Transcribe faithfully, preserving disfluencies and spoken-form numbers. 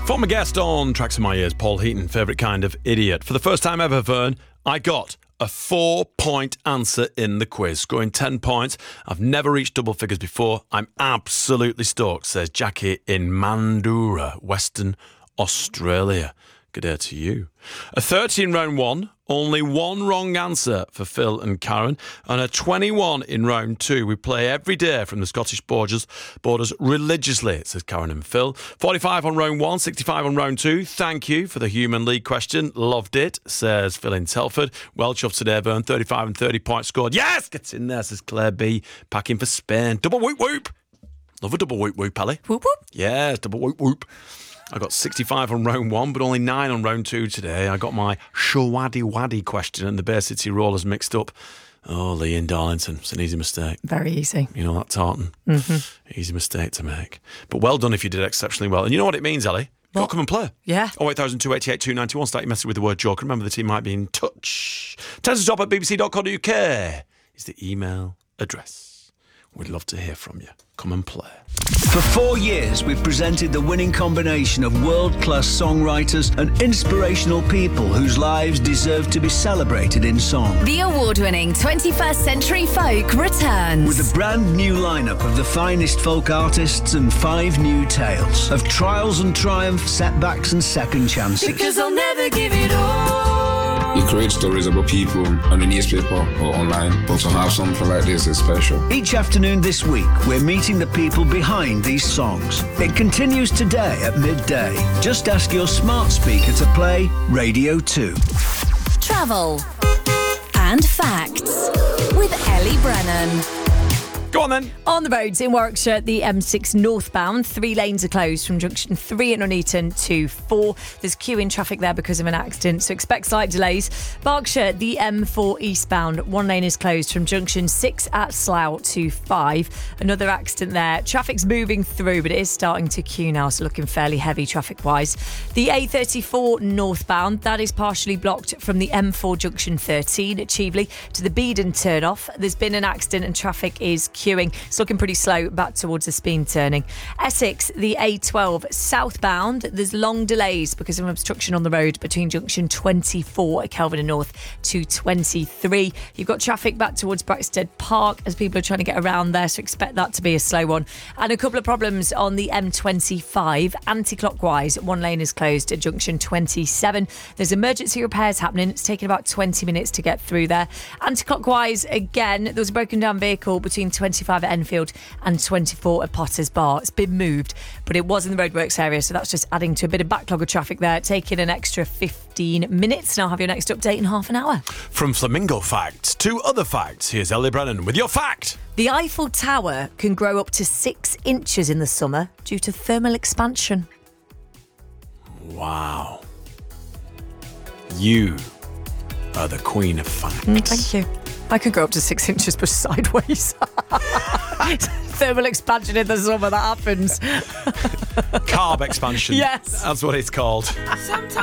Former guest on Tracks in My Ears, Paul Heaton, favourite kind of idiot. For the first time ever, Vern, I got a four-point answer in the quiz, scoring ten points. I've never reached double figures before. I'm absolutely stoked, says Jackie in Mandurah, Western Australia. Good day to you. A thirty in round one, only one wrong answer for Phil and Karen, and a twenty-one in round two. We play every day from the Scottish borders, borders religiously, says Karen and Phil. forty-five on round one, sixty-five on round two. Thank you for the Human League question. Loved it, says Phil in Telford. Well chuffed today, Vern. thirty-five and thirty points scored. Yes, gets in there, says Claire B. Packing for Spain. Double whoop whoop. Love a double whoop whoop, Ellie. Whoop whoop. Yes, double whoop whoop. I got sixty-five on round one, but only nine on round two today. I got my Shawaddy Waddy question and the Bay City Rollers mixed up. Oh, Lee in Darlington. It's an easy mistake. Very easy. You know that tartan? Mm-hmm. Easy mistake to make. But well done if you did exceptionally well. And you know what it means, Ellie? You've got to come and play. Yeah. oh eight thousand two eighty-eight two ninety-one. Start your message with the word joke. Remember, the team might be in touch. Tens top at b b c dot co dot u k is the email address. We'd love to hear from you. Come and play. For four years, we've presented the winning combination of world-class songwriters and inspirational people whose lives deserve to be celebrated in song. The award-winning twenty-first Century Folk returns. With a brand new lineup of the finest folk artists and five new tales of trials and triumph, setbacks and second chances. Because I'll never give it all. You create stories about people on the newspaper or online, but to have something like this is special. Each afternoon this week, we're meeting the people behind these songs. It continues today at midday. Just ask your smart speaker to play Radio two. Travel and facts with Ellie Brennan. Go on then. On the roads in Warwickshire, the M six northbound, three lanes are closed from junction three at Nuneaton to four. There's queuing traffic there because of an accident, so expect slight delays. Berkshire, the M four eastbound, one lane is closed from junction six at Slough to five. Another accident there. Traffic's moving through, but it is starting to queue now, so looking fairly heavy traffic-wise. The A thirty-four northbound, that is partially blocked from the M four junction thirteen at Cheveley to the Beedon turn-off. There's been an accident and traffic is queuing. It's looking pretty slow back towards the Speen turning. Essex, the A twelve southbound, there's long delays because of an obstruction on the road between junction twenty-four at Kelvedon North to twenty-three. You've got traffic back towards Braxted Park as people are trying to get around there, so expect that to be a slow one. And a couple of problems on the M twenty-five anti-clockwise. One lane is closed at junction twenty-seven. There's emergency repairs happening. It's taking about twenty minutes to get through there. Anti-clockwise again, there was a broken down vehicle between twenty-five at Enfield and twenty-four at Potter's Bar. It's been moved, but it was in the roadworks area, so that's just adding to a bit of backlog of traffic there, taking an extra fifteen minutes. And I'll have your next update in half an hour. From Flamingo Facts to other facts, here's Ellie Brennan with your fact. The Eiffel Tower can grow up to six inches in the summer due to thermal expansion. Wow. You are the queen of facts. Mm, thank you. I could grow up to six inches, but sideways. Thermal expansion in the summer, that happens. Carb expansion. Yes. That's what it's called. Sometimes